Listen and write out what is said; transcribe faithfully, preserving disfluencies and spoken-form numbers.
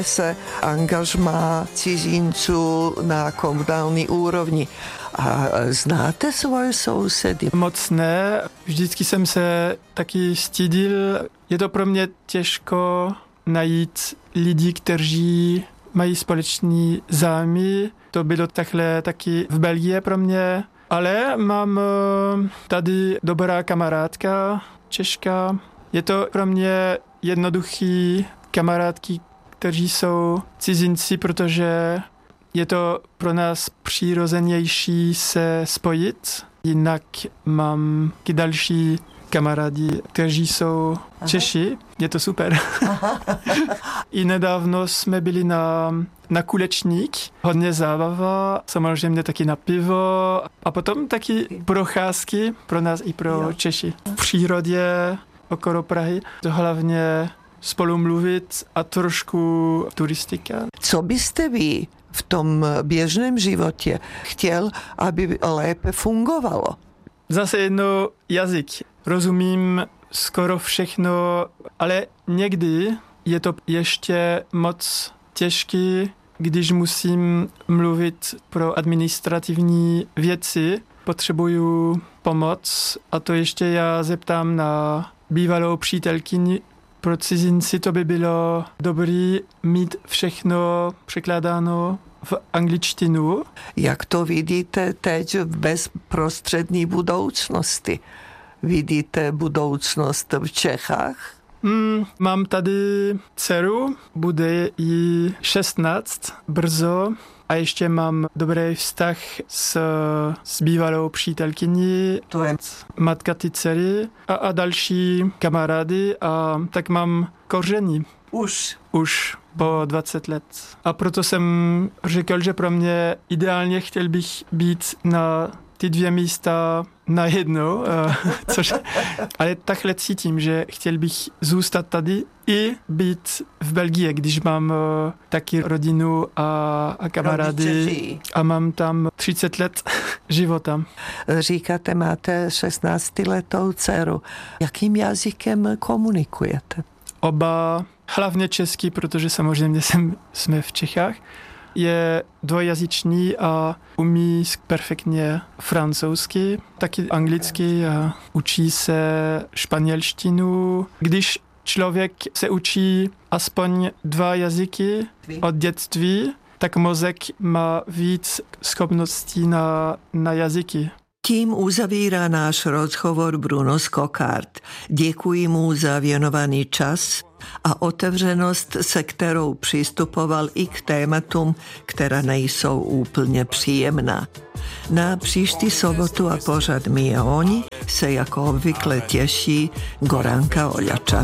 se angažmá cizinců na komunální úrovni. A znáte svoje sousedy? Moc ne. Vždycky jsem se taky stydil. Je to pro mě těžko najít lidi, kteří mají společný zájmy. To bylo takhle taky v Belgii pro mě. Ale mám tady dobrá kamarádka, Češka. Je to pro mě jednoduchý kamarádky, kteří jsou cizinci, protože je to pro nás přirozenější se spojit. Jinak mám i další kamarádi, kteří jsou Češi. Je to super. I nedávno jsme byli na, na Kulečník. Hodně zábava, samozřejmě taky na pivo. A potom taky procházky pro nás i pro jo. Češi. V přírodě okolo Prahy. To hlavně spolu mluvit a trošku turistika. Co byste vy v tom běžném životě chtěl, aby lépe fungovalo? Zase jedno jazyk. Rozumím skoro všechno, ale někdy je to ještě moc těžké, když musím mluvit pro administrativní věci. Potřebuju pomoc a to ještě já zeptám na bývalou přítelkyni. Pro cizinci to by bylo dobré mít všechno překládáno v angličtinu. Jak to vidíte teď v bezprostřední budoucnosti? Vidíte budoucnost v Čechách? Hmm, mám tady dceru, bude jí šestnáct brzo a ještě mám dobrý vztah s, s bývalou přítelkyní, to je matka ty dcery a, a další kamarády a tak mám koření. Už. Už po dvacet let. A proto jsem řekl, že pro mě ideálně chtěl bych být na ty dvě místa najednou, což, ale takhle cítím, že chtěl bych zůstat tady i být v Belgii, když mám taky rodinu a, a kamarády a mám tam třicet let života. Říkáte, máte šestnáctiletou dceru. Jakým jazykem komunikujete? Oba, hlavně český, protože samozřejmě jsem, jsme v Čechách. Je dvojjazyčný a umí perfektně francouzsky, taky anglicky a učí se španělštinu. Když člověk se učí aspoň dva jazyky od dětství, tak mozek má víc schopností na, na jazyky. Tím uzavírá náš rozhovor Bruno Skokard. Děkuji mu za věnovaný čas a otevřenost, se kterou přistupoval i k tématům, která nejsou úplně příjemná. Na příští sobotu a pořad My a oni se jako obvykle těší Goranka Oljačan.